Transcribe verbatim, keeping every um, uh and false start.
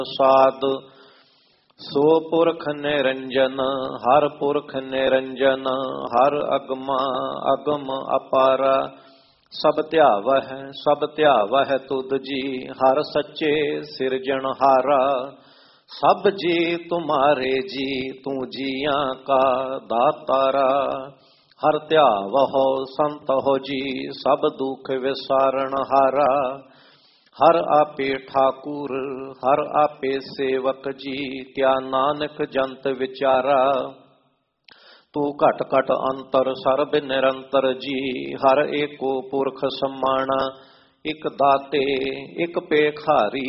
ਸਾਧ। ਸੋ ਪੁਰਖ ਨਿਰੰਜਨ ਹਰ ਪੁਰਖ ਨਿਰੰਜਨ, ਹਰ ਅਗਮਾ ਅਗਮ ਅਪਾਰਾ। ਸਭ ਧਿਆਵਹਿ ਸਭ ਧਿਆਵਹਿ ਤੁਧ ਜੀ, ਹਰ ਸੱਚੇ ਸਿਰਜਣਹਾਰਾ। ਸਭ ਜੀ ਤੁਮਾਰੇ ਜੀ, ਤੂੰ ਜੀਆਂ ਕਾ ਦਾਤਾਰਾ। ਹਰ ਧਿਆਵਹੁ ਸੰਤਹੁ ਜੀ, ਸਭ ਦੁਖ ਵਿਸਾਰਣਹਾਰਾ। ਹਰ ਆਪੇ ਠਾਕੁਰ ਹਰ ਆਪੇ ਸੇਵਕ ਜੀ, ਕਿਆ ਨਾਨਕ ਜੰਤ ਵਿਚਾਰਾ। ਤੂੰ ਘਟ ਘਟ ਅੰਤਰ ਸਰਬ ਨਿਰੰਤਰ ਜੀ, ਹਰ ਏਕੋ ਪੁਰਖ ਸਮਾਣਾ। ਇਕ ਦਾਤੇ ਇਕ ਪੇਖਾਰੀ,